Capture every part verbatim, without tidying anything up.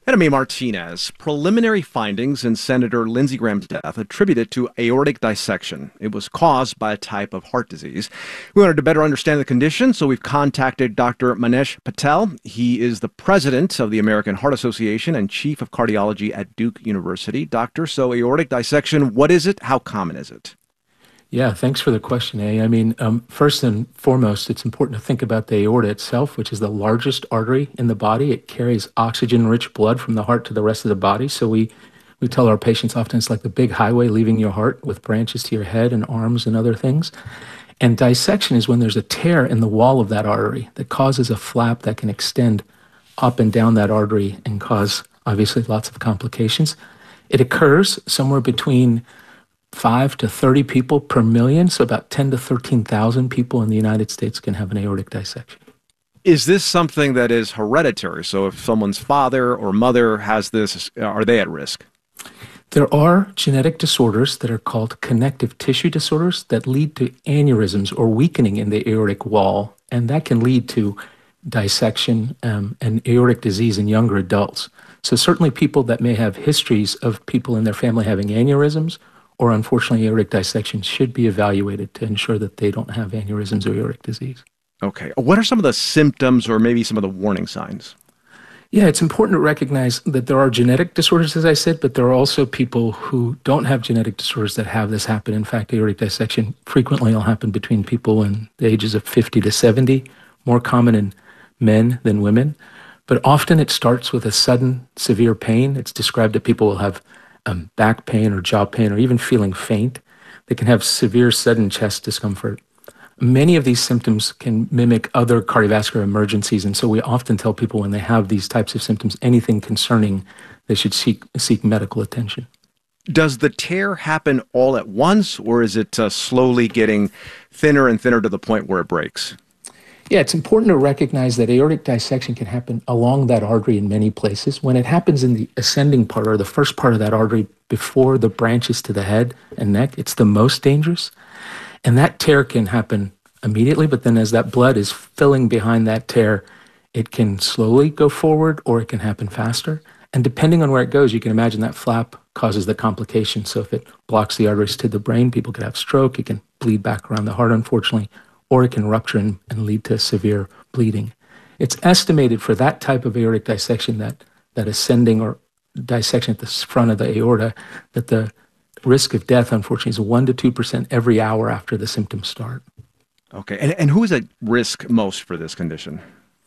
And Amy Martinez, preliminary findings in Senator Lindsey Graham's death attributed to aortic dissection. It was caused by a type of heart disease. We wanted to better understand the condition, so we've contacted Doctor Manesh Patel. He is the president of the American Heart Association and chief of cardiology at Duke University. Doctor, so aortic dissection, what is it? How common is it? Yeah, thanks for the question, A. I mean, um, first and foremost, it's important to think about the aorta itself, which is the largest artery in the body. It carries oxygen-rich blood from the heart to the rest of the body. So we, we tell our patients often it's like the big highway leaving your heart with branches to your head and arms and other things. And dissection is when there's a tear in the wall of that artery that causes a flap that can extend up and down that artery and cause, obviously, lots of complications. It occurs somewhere between five to thirty people per million, so about ten to thirteen thousand people in the United States can have an aortic dissection. Is this something that is hereditary? So if someone's father or mother has this, are they at risk? There are genetic disorders that are called connective tissue disorders that lead to aneurysms or weakening in the aortic wall, and that can lead to dissection um, and aortic disease in younger adults. So certainly people that may have histories of people in their family having aneurysms or unfortunately aortic dissection should be evaluated to ensure that they don't have aneurysms or aortic disease. Okay. What are some of the symptoms or maybe some of the warning signs? Yeah, it's important to recognize that there are genetic disorders, as I said, but there are also people who don't have genetic disorders that have this happen. In fact, aortic dissection frequently will happen between people in the ages of fifty to seventy, more common in men than women. But often it starts with a sudden severe pain. It's described that people will have Um, back pain or jaw pain or even feeling faint. They can have severe sudden chest discomfort. Many of these symptoms can mimic other cardiovascular emergencies, and so we often tell people when they have these types of symptoms, anything concerning, they should seek, seek medical attention. Does the tear happen all at once, or is it uh, slowly getting thinner and thinner to the point where it breaks? Yeah, it's important to recognize that aortic dissection can happen along that artery in many places. When it happens in the ascending part or the first part of that artery before the branches to the head and neck, it's the most dangerous. And that tear can happen immediately, but then as that blood is filling behind that tear, it can slowly go forward or it can happen faster. And depending on where it goes, you can imagine that flap causes the complication. So if it blocks the arteries to the brain, people could have stroke. It can bleed back around the heart, unfortunately, or it can rupture and, and lead to severe bleeding. It's estimated for that type of aortic dissection, that, that ascending or dissection at the front of the aorta, that the risk of death, unfortunately, is one to two percent every hour after the symptoms start. Okay, and, and who is at risk most for this condition?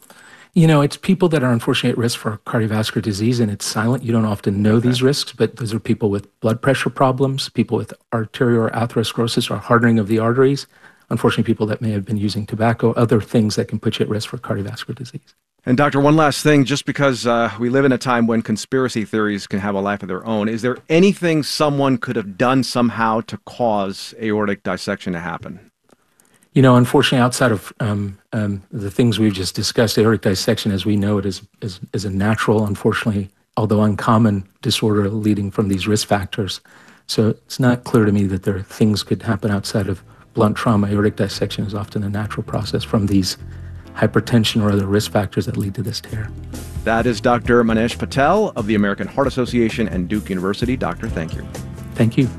You know, it's people that are unfortunately at risk for cardiovascular disease, and it's silent. You don't often know okay. these risks, but those are people with blood pressure problems, people with arterial atherosclerosis or hardening of the arteries, unfortunately, people that may have been using tobacco, other things that can put you at risk for cardiovascular disease. And doctor, one last thing, just because uh, we live in a time when conspiracy theories can have a life of their own, is there anything someone could have done somehow to cause aortic dissection to happen? You know, unfortunately, outside of um, um, the things we've just discussed, aortic dissection, as we know it, is, is, is a natural, unfortunately, although uncommon disorder leading from these risk factors. So it's not clear to me that there are things could happen outside of blunt trauma. Aortic dissection is often a natural process from these hypertension or other risk factors that lead to this tear. That is Doctor Manesh Patel of the American Heart Association and Duke University. Doctor, thank you. Thank you.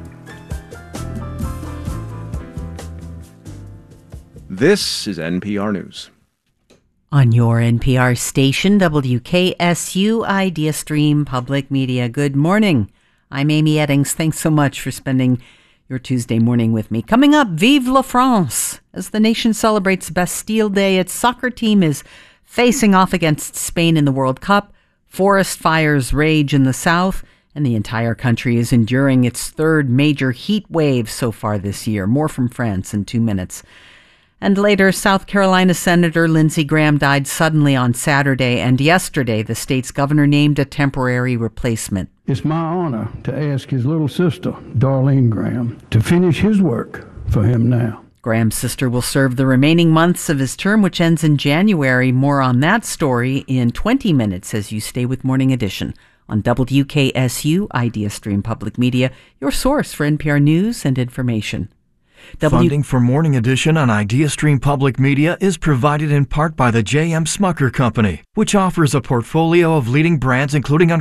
This is N P R News. On your N P R station, W K S U Idea Stream Public Media. Good morning. I'm Amy Eddings. Thanks so much for spending your Tuesday morning with me. Coming up, Vive la France! As the nation celebrates Bastille Day, its soccer team is facing off against Spain in the World Cup. Forest fires rage in the south, and the entire country is enduring its third major heat wave so far this year. More from France in two minutes. And later, South Carolina Senator Lindsey Graham died suddenly on Saturday, and yesterday the state's governor named a temporary replacement. It's my honor to ask his little sister, Darlene Graham, to finish his work for him now. Graham's sister will serve the remaining months of his term, which ends in January. More on that story in twenty minutes as you stay with Morning Edition on W K S U Idea Stream Public Media, your source for N P R news and information. W- Funding for Morning Edition on Idea Stream Public Media is provided in part by the J M Smucker Company, which offers a portfolio of leading brands including